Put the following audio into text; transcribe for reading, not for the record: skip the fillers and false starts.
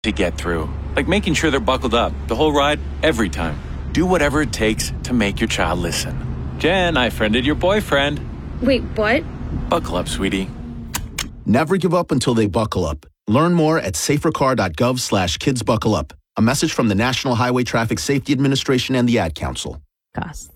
to get through. Like making sure they're buckled up the whole ride, every time. Do whatever it takes to make your child listen. Jen, I friended your boyfriend. Wait, what? Buckle up, sweetie. Never give up until they buckle up. Learn more at safercar.gov/kidsbuckleup. A message from the National Highway Traffic Safety Administration and the Ad Council. Cost.